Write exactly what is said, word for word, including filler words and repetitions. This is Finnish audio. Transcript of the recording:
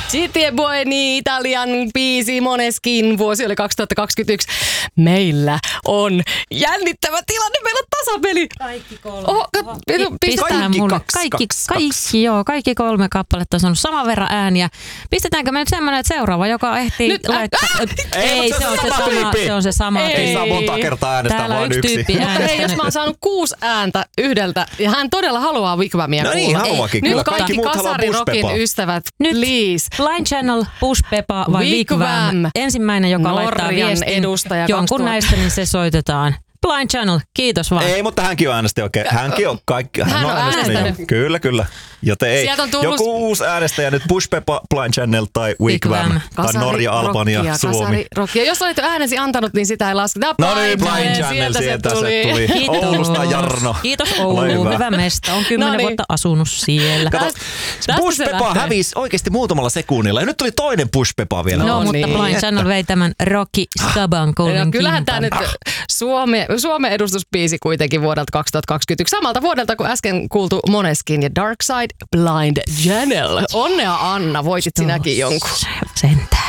Citie Buoni, Italian biisi Moneskin, vuosi oli kaksituhattakaksikymmentäyksi. Meillä on jännittävä tilanne, meillä on tasapeli. Kaikki kolme. Oho, kat- Pistetään Kaikki mulle. kaksi, Kaikki, kaksi, kaikki, kaksi. joo, kaikki kolme kappaletta on saanut saman verran ääniä. Pistetäänkö me nyt semmoinen, että seuraava, joka ehtii Nyt, äh, laittaa... äh, Ei, Ei, mutta se on se sama sama, tyyppi. se on se sama. Ei. Ei saa monta kertaa äänestää, Täällä on vaan yksi yksi. tyyppi Mutta hei, äänestänyt. jos mä oon saanut kuusi ääntä yhdeltä, ja hän todella haluaa Wigwamia No kuulla. niin, haluakin. Nyt Kyllä, kaikki, kaikki muut haluaa kasarirokin Push-Pepaa. ystävät, Nyt please. Blind Channel, Push Pepa vai Wigwam. Wigwam? Ensimmäinen, joka Norjan laittaa viestin edustaja jonkun kaksituhatta näistä, niin se soitetaan. Blind Channel, kiitos vaan. Ei, mutta hänkin on äänestäjä oikein. Hänkin on kaikki. Hän on äänestänyt. jo. Kyllä, kyllä. Joten ei. Sieltä on tullut- Joku uusi äänestäjä nyt Push Peppa, Blind Channel tai Wigwam. Wigwam. Tai Norja, Albania, Suomi. Kasarirokia. Jos olet jo äänesi antanut, niin sitä ei lasketa. No niin, Blind Channel, sieltä se tuli. Kiitos. Oulusta Jarno. Kiitos Ole Oulu, hyvä. hyvä mesta. On kymmenen No niin. vuotta asunut siellä. Kato, Tästä- tästä Push se Peppa lähtee. hävisi oikeasti muutamalla sekunnilla. Ja nyt tuli toinen Push Peppa vielä. No, No mutta niin. Blind Channel vei tämän Rocky Skaban kolmen Ja kyllähän tämä kimpan. nyt Suome, Suomen edustusbiisi kuitenkin vuodelta kaksituhattakaksikymmentäyksi. Samalta vuodelta kuin äsken kuultu Moneskin ja Dark Side Blind Channel. Onnea Anna, voitit sinäkin jonkun. Sentään.